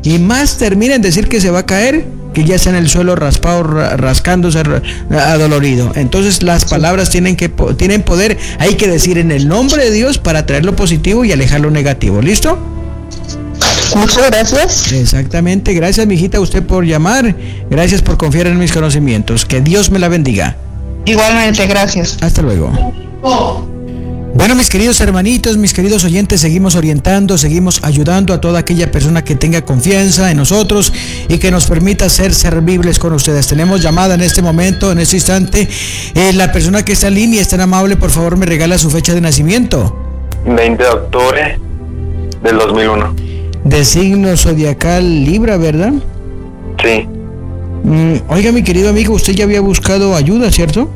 y más termina en decir que se va a caer, que ya está en el suelo raspado, rascándose, adolorido. Entonces las palabras tienen poder, hay que decir en el nombre de Dios para traer lo positivo y alejar lo negativo. ¿Listo? Muchas gracias. Exactamente, gracias mijita a usted por llamar, gracias por confiar en mis conocimientos, que Dios me la bendiga. Igualmente, gracias. Hasta luego. Bueno, mis queridos hermanitos, mis queridos oyentes, seguimos orientando, seguimos ayudando a toda aquella persona que tenga confianza en nosotros y que nos permita ser servibles con ustedes. Tenemos llamada en este momento, en este instante. La persona que está en línea, es tan amable, por favor, me regala su fecha de nacimiento. 20 de octubre del 2001. De signo zodiacal Libra, ¿verdad? Sí. Oiga, mi querido amigo, usted ya había buscado ayuda, ¿cierto?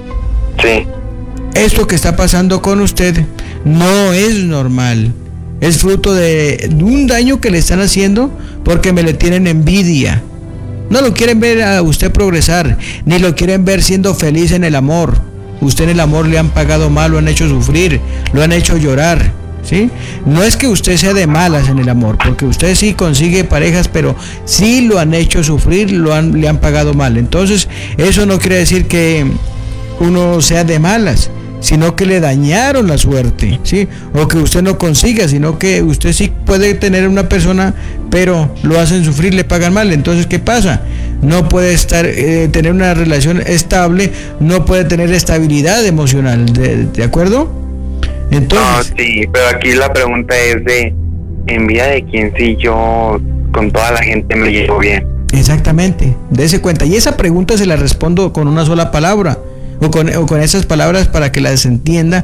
Sí. Esto que está pasando con usted no es normal. Es fruto de un daño que le están haciendo porque me le tienen envidia. No lo quieren ver a usted progresar, ni lo quieren ver siendo feliz en el amor. Usted en el amor le han pagado mal, lo han hecho sufrir, lo han hecho llorar, ¿sí? No es que usted sea de malas en el amor, porque usted sí consigue parejas, pero sí lo han hecho sufrir, le han pagado mal. Entonces, eso no quiere decir que uno sea de malas, sino que le dañaron la suerte, ¿sí? O que usted no consiga, sino que usted sí puede tener una persona, pero lo hacen sufrir, le pagan mal. Entonces, ¿qué pasa? No puede tener una relación estable, no puede tener estabilidad emocional, ¿de acuerdo? Entonces, no, sí, pero aquí la pregunta es de envidia de quién, si yo con toda la gente me llevo bien. Exactamente, dése cuenta. Y esa pregunta se la respondo con una sola palabra, o con esas palabras para que las entienda.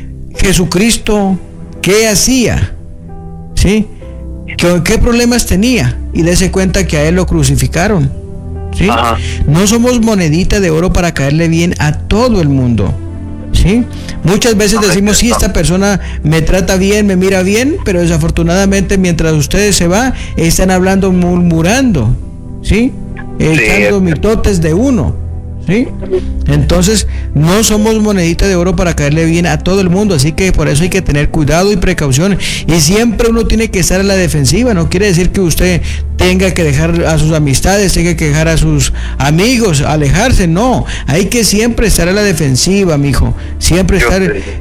Jesucristo, ¿qué hacía? ¿Sí? ¿Qué problemas tenía? Y dése cuenta que a él lo crucificaron, ¿sí? Ajá. No somos monedita de oro para caerle bien a todo el mundo, ¿sí? Muchas veces decimos, sí, esta persona me trata bien, me mira bien, pero desafortunadamente mientras ustedes se van, están hablando, murmurando, ¿sí? Echando mitotes de uno, ¿sí? Entonces no somos monedita de oro para caerle bien a todo el mundo, así que por eso hay que tener cuidado y precaución, y siempre uno tiene que estar a la defensiva. No quiere decir que usted tenga que dejar a sus amistades, tenga que dejar a sus amigos, alejarse, no, hay que siempre estar a la defensiva, mijo, siempre estar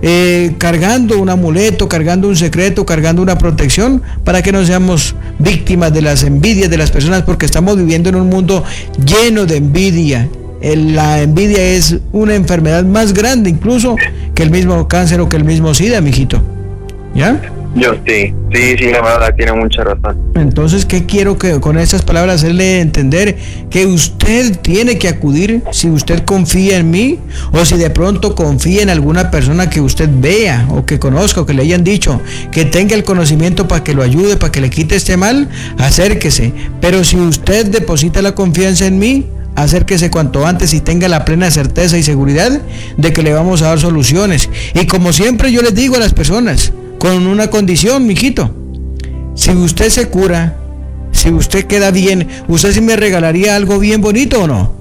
cargando un amuleto, cargando un secreto, cargando una protección, para que no seamos víctimas de las envidias de las personas, porque estamos viviendo en un mundo lleno de envidia. La envidia es una enfermedad más grande incluso que el mismo cáncer o que el mismo SIDA, mijito. ¿Ya? Yo sí, la verdad tiene mucha razón. Entonces, ¿qué quiero que con estas palabras hacerle entender? Que usted tiene que acudir, si usted confía en mí, o si de pronto confía en alguna persona que usted vea, o que conozca, o que le hayan dicho, que tenga el conocimiento para que lo ayude, para que le quite este mal, acérquese. Pero si usted deposita la confianza en mí, acérquese cuanto antes y tenga la plena certeza y seguridad de que le vamos a dar soluciones. Y como siempre yo les digo a las personas, con una condición, mijito: si usted se cura, si usted queda bien, ¿usted sí me regalaría algo bien bonito o no?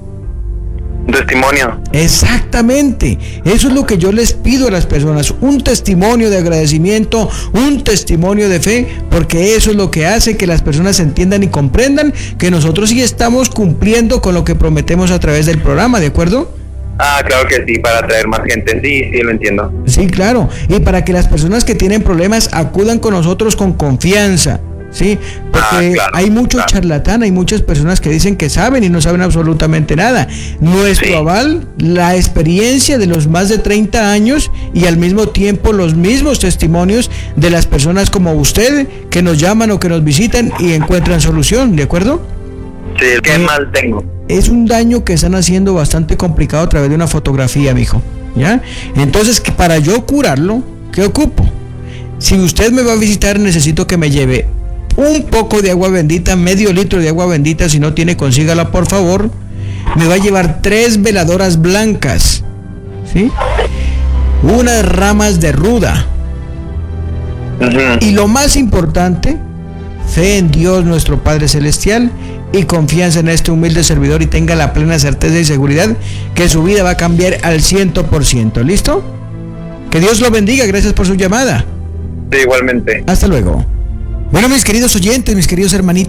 Testimonio. Exactamente, eso es lo que yo les pido a las personas, un testimonio de agradecimiento, un testimonio de fe, porque eso es lo que hace que las personas entiendan y comprendan que nosotros sí estamos cumpliendo con lo que prometemos a través del programa, ¿de acuerdo? Ah, claro que sí, para atraer más gente, sí, lo entiendo. Sí, claro, y para que las personas que tienen problemas acudan con nosotros con confianza, ¿sí? Porque hay mucho charlatán, hay muchas personas que dicen que saben y no saben absolutamente nada. Nuestro aval, la experiencia de los más de 30 años y al mismo tiempo los mismos testimonios de las personas como usted que nos llaman o que nos visitan y encuentran solución, ¿de acuerdo? Sí, ¿qué mal tengo? Es un daño que están haciendo bastante complicado a través de una fotografía, mijo, ¿ya? Entonces, para yo curarlo, ¿qué ocupo? Si usted me va a visitar, necesito que me lleve un poco de agua bendita, medio litro de agua bendita, si no tiene, consígala por favor. Me va a llevar 3 veladoras blancas, ¿sí? Unas ramas de ruda. Y lo más importante, fe en Dios nuestro Padre Celestial y confianza en este humilde servidor, y tenga la plena certeza y seguridad que su vida va a cambiar al 100%. ¿Listo? Que Dios lo bendiga, gracias por su llamada. Sí, igualmente. Hasta luego. Bueno, mis queridos oyentes, mis queridos hermanitos,